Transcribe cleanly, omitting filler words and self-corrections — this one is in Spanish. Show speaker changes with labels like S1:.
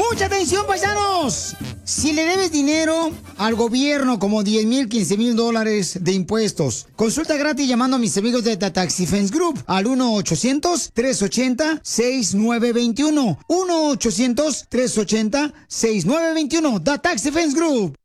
S1: ¡Mucha atención, paisanos! Si le debes dinero al gobierno, como 10,000, 15,000 dólares de impuestos, consulta gratis llamando a mis amigos de The Tax Defense Group al 1-800-380-6921. 1-800-380-6921. The Tax Defense Group.